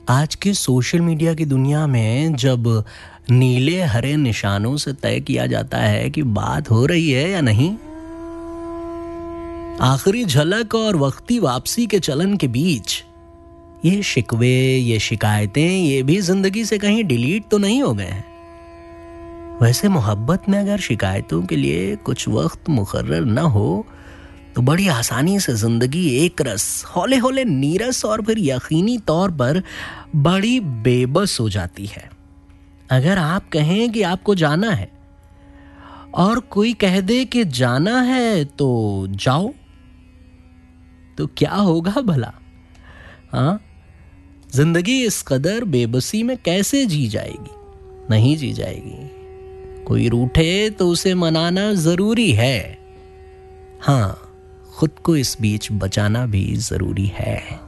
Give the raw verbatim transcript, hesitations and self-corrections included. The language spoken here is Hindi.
आज के सोशल मीडिया की दुनिया में जब नीले हरे निशानों से तय किया जाता है कि बात हो रही है या नहीं, आखिरी झलक और वक्ती वापसी के चलन के बीच ये शिकवे, ये शिकायतें, ये भी जिंदगी से कहीं डिलीट तो नहीं हो गए हैं। वैसे मोहब्बत में अगर शिकायतों के लिए कुछ वक्त मुकर्रर न हो तो बड़ी आसानी से जिंदगी एक रस, हौले हौले नीरस और फिर यकीनी तौर पर बड़ी बेबस हो जाती है। अगर आप कहें कि आपको जाना है और कोई कह दे कि जाना है तो जाओ, तो क्या होगा भला? हाँ, जिंदगी इस कदर बेबसी में कैसे जी जाएगी? नहीं जी जाएगी। कोई रूठे तो उसे मनाना जरूरी है। हाँ, खुद को इस बीच बचाना भी जरूरी है।